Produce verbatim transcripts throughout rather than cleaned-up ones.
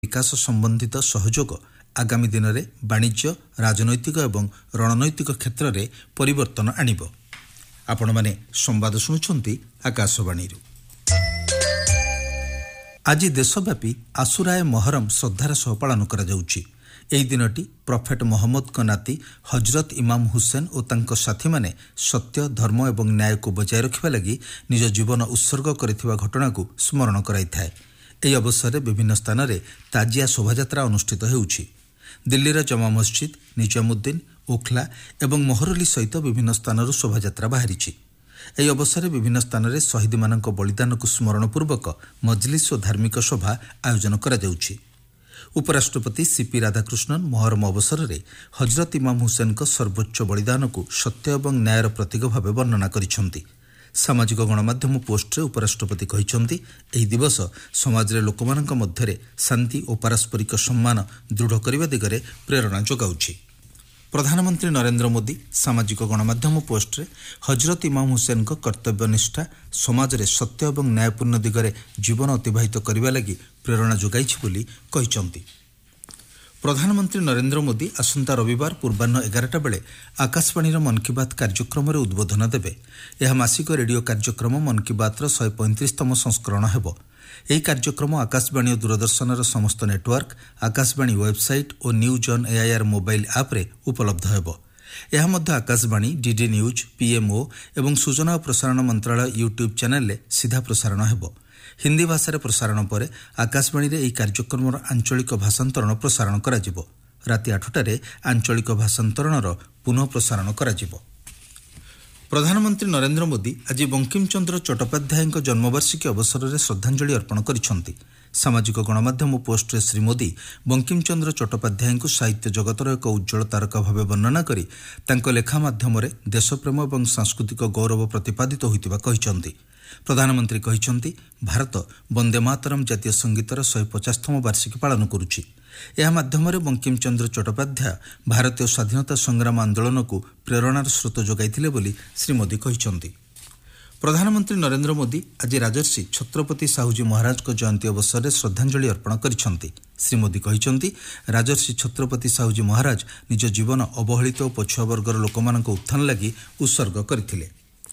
ବିକାଶ ସମ୍ବନ୍ଧିତ ସହଯୋଗ ଆଗାମୀ ଦିନରେ ବାଣିଜ୍ୟ, ରାଜନୈତିକ ଏବଂ ରଣନୈତିକ କ୍ଷେତ୍ରରେ ପରିବର୍ତ୍ତନ ଆଣିବ। ଆପଣମାନେ ସମ୍ବାଦ ଶୁଣୁଛନ୍ତି ଆକାଶବାଣୀରୁ। ଆଜି ଦେଶବ୍ୟାପୀ ଆଶୁରାଏ ମହରମ ଶ୍ରଦ୍ଧାର ସହ ପାଳନ କରାଯାଉଛି। ଏହି ଦିନଟି ପ୍ରଫେଟ ମହମ୍ମଦଙ୍କ ନାତି ହଜରତ ଇମାମ ହୁସେନ ଓ ତାଙ୍କ ସାଥୀମାନେ ସତ୍ୟ, ଧର୍ମ ଏବଂ ନ୍ୟାୟକୁ ବଜାୟ ରଖିବା ଲାଗି ନିଜ ଜୀବନ ଉତ୍ସର୍ଗ କରିଥିବା ଘଟଣାକୁ ସ୍ମରଣ କରାଇଥାଏ। ଏହି ଅବସରରେ ବିଭିନ୍ନ ସ୍ଥାନରେ ତାଜିଆ ଶୋଭାଯାତ୍ରା ଅନୁଷ୍ଠିତ ହେଉଛି। ଦିଲ୍ଲୀର ଜମା ମସଜିଦ୍, ନିଜାମୁଦ୍ଦିନ, ଓଖଲା ଏବଂ ମହରଲି ସହିତ ବିଭିନ୍ନ ସ୍ଥାନରୁ ଶୋଭାଯାତ୍ରା ବାହାରିଛି। ଏହି ଅବସରରେ ବିଭିନ୍ନ ସ୍ଥାନରେ ଶହୀଦମାନଙ୍କ ବଳିଦାନକୁ ସ୍ମରଣ ପୂର୍ବକ ମଜଲିସ୍ ଓ ଧାର୍ମିକ ସଭା ଆୟୋଜନ କରାଯାଉଛି। ଉପରାଷ୍ଟ୍ରପତି ସିପି ରାଧାକୃଷ୍ଣନ ମହରମ ଅବସରରେ ହଜରତ ଇମାମ ହୁସେନଙ୍କ ସର୍ବୋଚ୍ଚ ବଳିଦାନକୁ ସତ୍ୟ ଏବଂ ନ୍ୟାୟର ପ୍ରତୀକ ଭାବେ ବର୍ଣ୍ଣନା କରିଛନ୍ତି। ସାମାଜିକ ଗଣମାଧ୍ୟମ ପୋଷ୍ଟରେ ଉପରାଷ୍ଟ୍ରପତି କହିଛନ୍ତି, ଏହି ଦିବସ ସମାଜରେ ଲୋକମାନଙ୍କ ମଧ୍ୟରେ ଶାନ୍ତି ଓ ପାରସ୍ପରିକ ସମ୍ମାନ ଦୃଢ଼ କରିବା ଦିଗରେ ପ୍ରେରଣା ଯୋଗାଉଛି। ପ୍ରଧାନମନ୍ତ୍ରୀ ନରେନ୍ଦ୍ର ମୋଦି ସାମାଜିକ ଗଣମାଧ୍ୟମ ପୋଷ୍ଟରେ ହଜରତ ଇମାମ ହୁସେନଙ୍କ କର୍ତ୍ତବ୍ୟନିଷ୍ଠା ସମାଜରେ ସତ୍ୟ ଏବଂ ନ୍ୟାୟପୂର୍ଣ୍ଣ ଦିଗରେ ଜୀବନ ଅତିବାହିତ କରିବା ଲାଗି ପ୍ରେରଣା ଯୋଗାଇଛି ବୋଲି କହିଛନ୍ତି। ପ୍ରଧାନମନ୍ତ୍ରୀ ନରେନ୍ଦ୍ର ମୋଦି ଆସନ୍ତା ରବିବାର ପୂର୍ବାହ୍ନ ଏଗାରଟା ବେଳେ ଆକାଶବାଣୀର ମନ୍ କି ବାତ୍ କାର୍ଯ୍ୟକ୍ରମରେ ଉଦ୍ବୋଧନ ଦେବେ। ଏହା ମାସିକ ରେଡିଓ କାର୍ଯ୍ୟକ୍ରମ ମନ୍ କି ବାତ୍ର ଶହେ ପଇଁତିରିଶତମ ସଂସ୍କରଣ ହେବ। ଏହି କାର୍ଯ୍ୟକ୍ରମ ଆକାଶବାଣୀ ଓ ଦୂରଦର୍ଶନର ସମସ୍ତ network, Akashvani website O news on AIR mobile ଆପ୍ରେ ଉପଲବ୍ଧ ହେବ। ଏହା ମଧ୍ୟ ଆକାଶବାଣୀ, ଡିଡି ନ୍ୟୁଜ୍, ପିଏମ୍ଓ ଏବଂ ସୂଚନା ଓ ପ୍ରସାରଣ ମନ୍ତ୍ରଣାଳୟ ୟୁଟ୍ୟୁବ୍ ଚ୍ୟାନେଲରେ ସିଧା ପ୍ରସାରଣ ହେବ। ହିନ୍ଦୀ ଭାଷାରେ ପ୍ରସାରଣ ପରେ ଆକାଶବାଣୀରେ ଏହି କାର୍ଯ୍ୟକ୍ରମର ଆଞ୍ଚଳିକ ଭାଷାନ୍ତରଣ ପ୍ରସାରଣ କରାଯିବ। ରାତି ଆଠଟାରେ ଆଞ୍ଚଳିକ ଭାଷାନ୍ତରଣର ପୁନଃ ପ୍ରସାରଣ କରାଯିବ। ପ୍ରଧାନମନ୍ତ୍ରୀ ନରେନ୍ଦ୍ର ମୋଦି ଆଜି ବଙ୍କିମଚନ୍ଦ୍ର ଚଟ୍ଟୋପାଧ୍ୟାୟଙ୍କ ଜନ୍ମବାର୍ଷିକୀ ଅବସରରେ ଶ୍ରଦ୍ଧାଞ୍ଜଳି ଅର୍ପଣ କରିଛନ୍ତି। ସାମାଜିକ ଗଣମାଧ୍ୟମ ପୋଷ୍ଟରେ ଶ୍ରୀ ମୋଦି ବଙ୍କିମଚନ୍ଦ୍ର ଚଟ୍ଟୋପାଧ୍ୟାୟଙ୍କୁ ସାହିତ୍ୟ ଜଗତର ଏକ ଉଜ୍ଜଳ ତାରକା ଭାବେ ବର୍ଣ୍ଣନା କରି ତାଙ୍କ ଲେଖା ମାଧ୍ୟମରେ ଦେଶପ୍ରେମ ଏବଂ ସାଂସ୍କୃତିକ ଗୌରବ ପ୍ରତିପାଦିତ ହୋଇଥିବା କହିଛନ୍ତି। ପ୍ରଧାନମନ୍ତ୍ରୀ କହିଛନ୍ତି, ଭାରତ ବନ୍ଦେ ମାତରମ୍ ଜାତୀୟ ସଙ୍ଗୀତର ଶହେ ପଚାଶତମ ବାର୍ଷିକୀ ପାଳନ କରୁଛି। ଏହା ମାଧ୍ୟମରେ ବଙ୍କିମଚନ୍ଦ୍ର ଚଟ୍ଟୋପାଧ୍ୟାୟ ଭାରତୀୟ ସ୍ୱାଧୀନତା ସଂଗ୍ରାମ ଆନ୍ଦୋଳନକୁ ପ୍ରେରଣାର ସ୍ରୋତ ଯୋଗାଇଥିଲେ ବୋଲି ଶ୍ରୀ ମୋଦି କହିଛନ୍ତି। ପ୍ରଧାନମନ୍ତ୍ରୀ ନରେନ୍ଦ୍ର ମୋଦି ଆଜି ରାଜର୍ଷି ଛତ୍ରପତି ସାହୁଜୀ ମହାରାଜଙ୍କ ଜୟନ୍ତୀ ଅବସରରେ ଶ୍ରଦ୍ଧାଞ୍ଜଳି ଅର୍ପଣ କରିଛନ୍ତି। ଶ୍ରୀ ମୋଦି କହିଛନ୍ତି, ରାଜର୍ଷି ଛତ୍ରପତି ସାହୁଜୀ ମହାରାଜ ନିଜ ଜୀବନ ଅବହେଳିତ ଓ ପଛୁଆ ବର୍ଗର ଲୋକମାନଙ୍କ ଉତ୍ଥାନ ଲାଗି ଉତ୍ସର୍ଗ କରିଥିଲେ।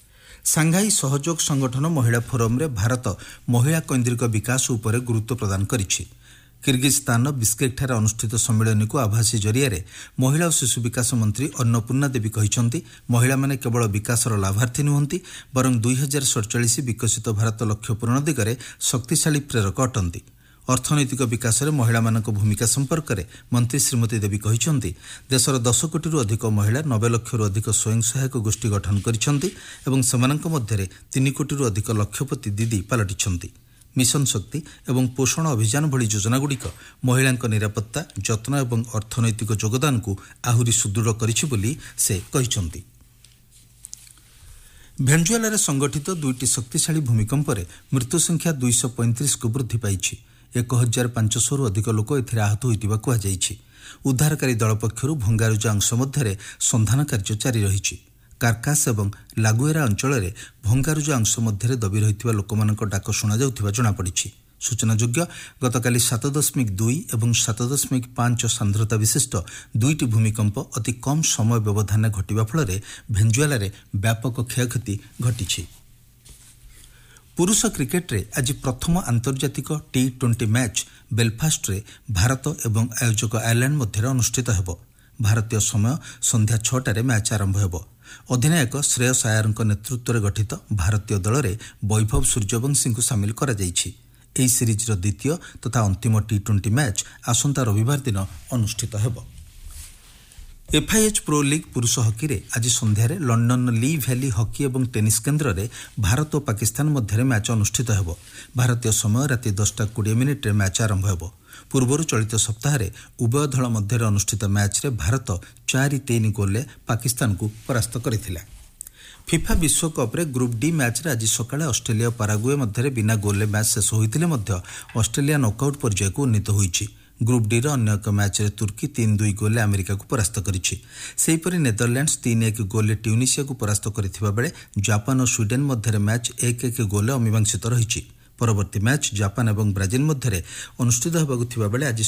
ସାଂଘାଇ ସହଯୋଗ ସଂଗଠନ ମହିଳା ଫୋରମରେ ଭାରତ ମହିଳା କୈନ୍ଦ୍ରିକ ବିକାଶ ଉପରେ ଗୁରୁତ୍ୱ ପ୍ରଦାନ କରିଛି। କିର୍ଗିଜସ୍ତାନର ବିସ୍କେକ୍ଠାରେ ଅନୁଷ୍ଠିତ ସମ୍ମିଳନୀକୁ ଆଭାସୀ ଜରିଆରେ ମହିଳା ଓ ଶିଶୁ ବିକାଶ ମନ୍ତ୍ରୀ ଅନ୍ନପୂର୍ଣ୍ଣା ଦେବୀ କହିଛନ୍ତି, ମହିଳାମାନେ କେବଳ ବିକାଶର ଲାଭାର୍ଥୀ ନୁହନ୍ତି, ବରଂ ଦୁଇ ହଜାର ସଡ଼ଚାଳିଶ ବିକଶିତ ଭାରତ ଲକ୍ଷ୍ୟ ପୂରଣ ଦିଗରେ ଶକ୍ତିଶାଳୀ ପ୍ରେରକ ଅଟନ୍ତି। ଅର୍ଥନୈତିକ ବିକାଶରେ ମହିଳାମାନଙ୍କ ଭୂମିକା ସମ୍ପର୍କରେ ମନ୍ତ୍ରୀ ଶ୍ରୀମତୀ ଦେବୀ କହିଛନ୍ତି, ଦେଶର ଦଶ କୋଟିରୁ ଅଧିକ ମହିଳା ନବେ ଲକ୍ଷରୁ ଅଧିକ ସ୍ୱୟଂ ସହାୟକ ଗୋଷ୍ଠୀ ଗଠନ କରିଛନ୍ତି ଏବଂ ସେମାନଙ୍କ ମଧ୍ୟରେ ତିନି କୋଟିରୁ ଅଧିକ ଲକ୍ଷପତି ଦିଦି ପାଲଟିଛନ୍ତି। ମିଶନ ଶକ୍ତି ଏବଂ ପୋଷଣ ଅଭିଯାନ ଭଳି ଯୋଜନାଗୁଡ଼ିକ ମହିଳାଙ୍କ ନିରାପତ୍ତା, ଯତ୍ନ ଏବଂ ଅର୍ଥନୈତିକ ଯୋଗଦାନକୁ ଆହୁରି ସୁଦୃଢ଼ କରିଛି ବୋଲି ସେ କହିଛନ୍ତି। ଭେନେଜୁଏଲାରେ ସଂଗଠିତ ଦୁଇଟି ଶକ୍ତିଶାଳୀ ଭୂମିକମ୍ପରେ ମୃତ୍ୟୁ ସଂଖ୍ୟା ଦୁଇଶହ ପଇଁତିରିଶକୁ ବୃଦ୍ଧି ପାଇଛି। ଏକ ହଜାର ପାଞ୍ଚଶହରୁ ଅଧିକ ଲୋକ ଏଥିରେ ଆହତ ହୋଇଥିବା କୁହାଯାଇଛି। ଉଦ୍ଧାରକାରୀ ଦଳ ପକ୍ଷରୁ ଭଙ୍ଗାରୁଜା ଅଂଶ ମଧ୍ୟରେ ସନ୍ଧାନ କାର୍ଯ୍ୟ ଜାରି ରହିଛି। କାର୍କାସ୍ ଏବଂ ଲାଗୁଏରା ଅଞ୍ଚଳରେ ଭଙ୍ଗାରୁଜା ଅଂଶ ମଧ୍ୟରେ ଦବି ରହିଥିବା ଲୋକମାନଙ୍କ ଡାକ ଶୁଣାଯାଉଥିବା ଜଣାପଡ଼ିଛି। ସୂଚନାଯୋଗ୍ୟ, ଗତକାଲି ସାତ ଦଶମିକ ଦୁଇ ଏବଂ ସାତ ଦଶମିକ ପାଞ୍ଚ ସାନ୍ଦ୍ରତା ବିଶିଷ୍ଟ ଦୁଇଟି ଭୂମିକମ୍ପ ଅତି କମ୍ ସମୟ ବ୍ୟବଧାନରେ ଘଟିବା ଫଳରେ ଭେନେଜୁଏଲାରେ ବ୍ୟାପକ କ୍ଷୟକ୍ଷତି ଘଟିଛି। ପୁରୁଷ କ୍ରିକେଟରେ ଆଜି ପ୍ରଥମ ଆନ୍ତର୍ଜାତିକ ଟି ଟ୍ୱେଣ୍ଟି ମ୍ୟାଚ୍ ବେଲଫାଷ୍ଟରେ ଭାରତ ଏବଂ ଆୟୋଜକ ଆୟାର୍ଲାଣ୍ଡ ମଧ୍ୟରେ ଅନୁଷ୍ଠିତ ହେବ। ଭାରତୀୟ ସମୟ ସନ୍ଧ୍ୟା ଛଅଟାରେ ମ୍ୟାଚ୍ ଆରମ୍ଭ ହେବ। ଅଧିନାୟକ ଶ୍ରେୟସ ଆୟାରଙ୍କ ନେତୃତ୍ୱରେ ଗଠିତ ଭାରତୀୟ ଦଳରେ ବୈଭବ ସୂର୍ଯ୍ୟବଂଶୀଙ୍କୁ ସାମିଲ କରାଯାଇଛି। ଏହି ସିରିଜ୍ର ଦ୍ୱିତୀୟ ତଥା ଅନ୍ତିମ ଟି ଟ୍ୱେଣ୍ଟି ମ୍ୟାଚ୍ ଆସନ୍ତା ରବିବାର ଦିନ ଅନୁଷ୍ଠିତ ହେବ। ଏଫ୍ଆଇଏଚ୍ ପ୍ରୋ ଲିଗ୍ ପୁରୁଷ ହକିରେ ଆଜି ସନ୍ଧ୍ୟାରେ ଲଣ୍ଡନର ଲି ଭ୍ୟାଲି ହକି ଏବଂ ଟେନିସ୍ କେନ୍ଦ୍ରରେ ଭାରତ ଓ ପାକିସ୍ତାନ ମଧ୍ୟରେ ମ୍ୟାଚ୍ ଅନୁଷ୍ଠିତ ହେବ। ଭାରତୀୟ ସମୟ ରାତି ଦଶଟା କୋଡ଼ିଏ ମିନିଟ୍ରେ ମ୍ୟାଚ୍ ଆରମ୍ଭ ହେବ। ପୂର୍ବରୁ ଚଳିତ ସପ୍ତାହରେ ଉଭୟ ଦଳ ମଧ୍ୟରେ ଅନୁଷ୍ଠିତ ମ୍ୟାଚ୍ରେ ଭାରତ ଚାରି ତିନି ଗୋଲ୍ରେ ପାକିସ୍ତାନକୁ ପରାସ୍ତ କରିଥିଲା। ଫିଫା ବିଶ୍ୱକପ୍ରେ ଗ୍ରୁପ୍ ଡି ମ୍ୟାଚ୍ରେ ଆଜି ସକାଳେ ଅଷ୍ଟ୍ରେଲିଆ ଓ ପାରାଗୁଏ ମଧ୍ୟରେ ବିନା ଗୋଲ୍ରେ ମ୍ୟାଚ୍ ଶେଷ ହୋଇଥିଲେ ମଧ୍ୟ ଅଷ୍ଟ୍ରେଲିଆ ନକ୍ଆଉଟ୍ ପର୍ଯ୍ୟାୟକୁ ଉନ୍ନୀତ ହୋଇଛି। ଗ୍ରୁପ୍ ଡିର ଅନ୍ୟ ଏକ ମ୍ୟାଚ୍ରେ ତୁର୍କୀ ତିନି ଦୁଇ ଗୋଲ୍ରେ ଆମେରିକାକୁ ପରାସ୍ତ କରିଛି। ସେହିପରି ନେଦରଲ୍ୟାଣ୍ଡସ୍ ତିନି ଏକ ଗୋଲ୍ରେ ଟ୍ୟୁନିସିଆକୁ ପରାସ୍ତ କରିଥିବା ବେଳେ ଜାପାନ ଓ ସ୍ୱିଡେନ୍ ମଧ୍ୟରେ ମ୍ୟାଚ୍ ଏକ ଏକ ଗୋଲ୍ରେ ଅମୀମାଂସିତ ରହିଛି। ପରବର୍ତ୍ତୀ ମ୍ୟାଚ୍ ଜାପାନ ଏବଂ ବ୍ରାଜିଲ ମଧ୍ୟରେ ଅନୁଷ୍ଠିତ ହେବାକୁ ଥିବା ବେଳେ ଆଜି